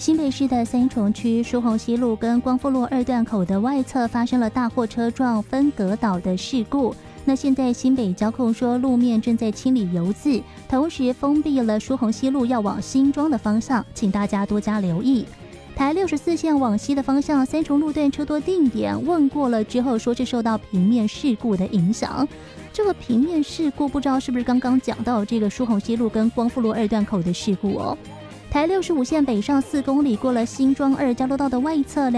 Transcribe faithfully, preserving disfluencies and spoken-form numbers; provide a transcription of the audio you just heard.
新北市的三重区疏洪西路跟光复路二段口的外侧发生了大货车撞分隔岛的事故。那现在新北交控说路面正在清理油渍，同时封闭了疏洪西路要往新庄的方向，请大家多加留意。台六十四线往西的方向，三重路段车多定点，问过了之后说是受到平面事故的影响。这个平面事故不知道是不是刚刚讲到这个疏洪西路跟光复路二段口的事故哦。台六十五线北上四公里，过了新庄二交流道的外侧。